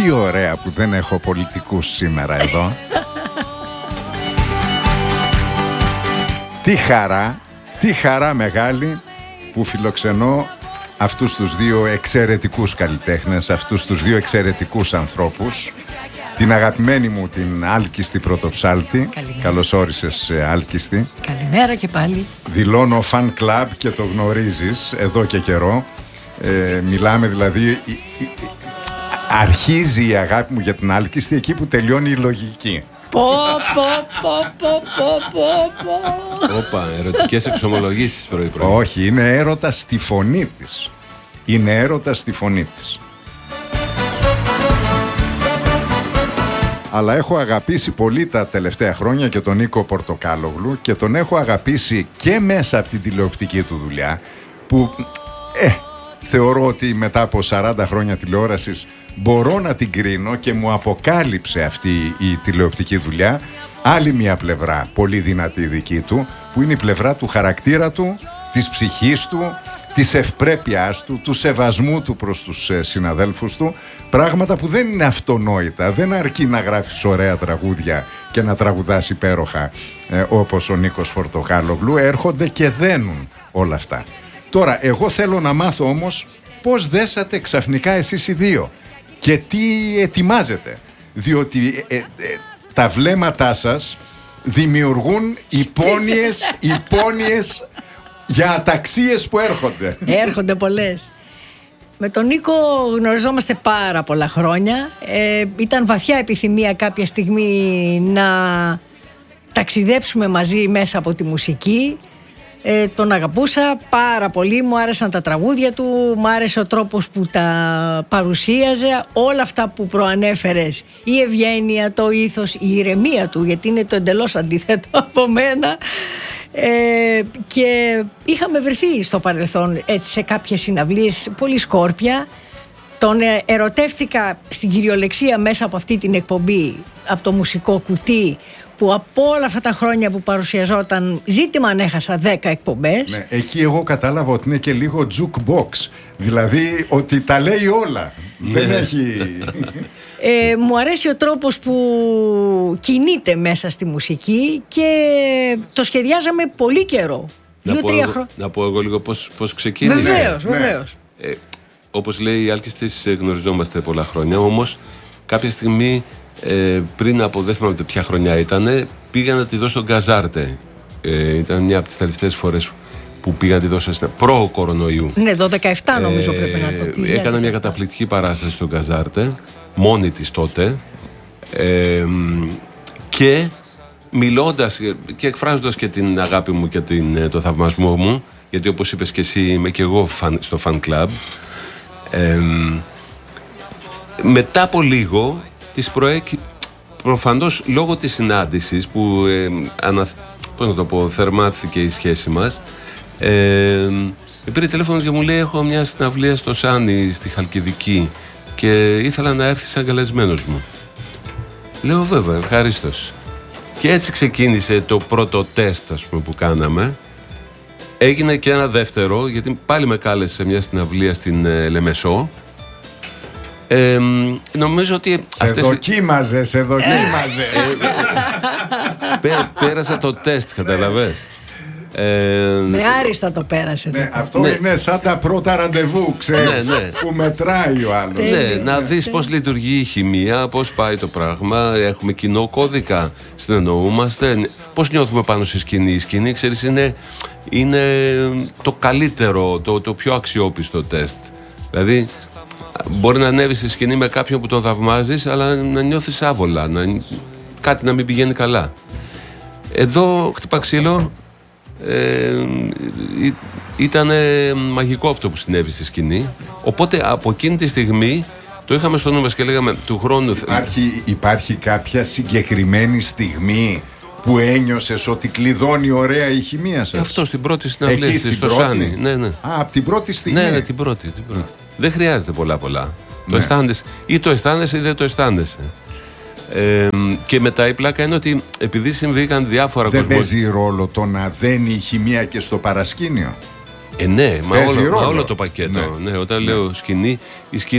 Τι ωραία που δεν έχω πολιτικούς σήμερα εδώ. Τι χαρά μεγάλη που φιλοξενώ αυτούς τους δύο εξαιρετικούς καλλιτέχνες, αυτούς τους δύο εξαιρετικούς ανθρώπους. Την αγαπημένη μου την Άλκιστη Πρωτοψάλτη. Καλώς όρισες, Άλκιστη. Καλημέρα και πάλι. Δηλώνω fan club και το γνωρίζεις εδώ και καιρό. Μιλάμε δηλαδή, αρχίζει η αγάπη μου για την Άλκιστη εκεί που τελειώνει η λογική. Όπα, ερωτικές εξομολογήσεις πρωί-πρωί. Όχι, είναι έρωτα στη φωνή της. Είναι έρωτα στη φωνή της. Αλλά έχω αγαπήσει πολύ τα τελευταία χρόνια και τον Νίκο Πορτοκάλογλου και τον έχω αγαπήσει και μέσα από την τηλεοπτική του δουλειά που θεωρώ ότι μετά από 40 χρόνια τηλεόρασης μπορώ να την κρίνω και μου αποκάλυψε αυτή η τηλεοπτική δουλειά άλλη μια πλευρά πολύ δυνατή δική του, που είναι η πλευρά του χαρακτήρα του, της ψυχής του, της ευπρέπειάς του, του σεβασμού του προς τους συναδέλφους του, πράγματα που δεν είναι αυτονόητα, δεν αρκεί να γράφεις ωραία τραγούδια και να τραγουδάς υπέροχα όπως ο Νίκος Πορτοκάλογλου, έρχονται και δένουν όλα αυτά. Τώρα, εγώ θέλω να μάθω όμως πώς δέσατε ξαφνικά εσείς οι δύο και τι ετοιμάζετε, διότι τα βλέμματά σας δημιουργούν υπόνοιες για αταξίες που έρχονται. Έρχονται πολλές. Με τον Νίκο γνωριζόμαστε πάρα πολλά χρόνια. Ήταν βαθιά επιθυμία κάποια στιγμή να ταξιδέψουμε μαζί μέσα από τη μουσική. Τον αγαπούσα πάρα πολύ, μου άρεσαν τα τραγούδια του, μου άρεσε ο τρόπος που τα παρουσίαζε, όλα αυτά που προανέφερες, η ευγένεια, το ήθος, η ηρεμία του, γιατί είναι το εντελώς αντίθετο από μένα. Και είχαμε βρεθεί στο παρελθόν έτσι, σε κάποιες συναυλίες πολύ σκόρπια. Τον ερωτεύτηκα στην κυριολεξία μέσα από αυτή την εκπομπή, από το μουσικό κουτί, που από όλα αυτά τα χρόνια που παρουσιαζόταν, ζήτημα αν έχασα 10 εκπομπές. Ναι, εκεί εγώ κατάλαβα ότι είναι και λίγο jukebox, δηλαδή ότι τα λέει όλα. Δεν έχει... Μου αρέσει ο τρόπος που κινείται μέσα στη μουσική και το σχεδιάζαμε πολύ καιρό. 2-3 χρόνια. Να πω εγώ λίγο πώς ξεκίνησε. Βεβαίως. Όπως λέει η Άλκιστης, γνωριζόμαστε πολλά χρόνια, όμως κάποια στιγμή πριν από δεν θυμάμαι ποια χρονιά ήταν, πήγα να τη δώσω στον Καζάρτε. Ήταν μια από τις τελευταίες φορές που πήγα να τη δώσω προ-κορονοϊού. Ναι, το 17 νομίζω πρέπει να το πει. Έκανα μια καταπληκτική παράσταση στον Καζάρτε, μόνη της τότε, και μιλώντας και εκφράζοντας και την αγάπη μου και το θαυμασμό μου, γιατί όπως είπες και εσύ είμαι και εγώ στο fan club, μετά από λίγο της προφανώς λόγω της συνάντησης που πώς να το πω, θερμάθηκε η σχέση μας, πήρε τηλέφωνο και μου λέει: έχω μια συναυλία στο Σάνι στη Χαλκιδική και ήθελα να έρθει σαν καλεσμένος μου. Λέω βέβαια, ευχαρίστως. Και έτσι ξεκίνησε το πρώτο τεστ, ας πούμε, που κάναμε. Έγινε και ένα δεύτερο, γιατί πάλι με κάλεσε σε μια συναυλία στην Λεμεσό. Νομίζω ότι σε δοκίμαζε. Πέρασα το τεστ, καταλαβες. Με άριστα το πέρασε. Ναι, αυτό είναι σαν τα πρώτα ραντεβού, ξέρεις, που μετράει ο άλλος. Ναι, να δεις πώς λειτουργεί η χημεία, πώς πάει το πράγμα, έχουμε κοινό κώδικα, συνεννοούμαστε, πώς νιώθουμε πάνω στη σκηνή. Η σκηνή, ξέρεις, είναι το καλύτερο, το πιο αξιόπιστο τεστ. Δηλαδή, μπορεί να ανέβεις στη σκηνή με κάποιον που τον θαυμάζεις, αλλά να νιώθεις άβολα, κάτι να μην πηγαίνει καλά. Εδώ χτυπά ξύλο. Ήταν μαγικό αυτό που συνέβη στη σκηνή. Οπότε από εκείνη τη στιγμή το είχαμε στο νου μας και λέγαμε του χρόνου. Υπάρχει κάποια συγκεκριμένη στιγμή που ένιωσες ότι κλειδώνει ωραία η χημεία σας? Αυτό στην πρώτη συναυλία στο Σάνι. Ναι. Από την πρώτη στιγμή. Ναι, την πρώτη. Δεν χρειάζεται πολλά. Το αισθάνεσαι ή το αισθάνεσαι ή δεν το αισθάνεσαι. Και μετά η πλάκα είναι ότι επειδή συμβήκαν διάφορα δεν παίζει ρόλο το να δένει η χημεία και στο παρασκήνιο? Ναι, μα όλο το πακέτο. Ναι, όταν λέω σκηνή, η σκηνή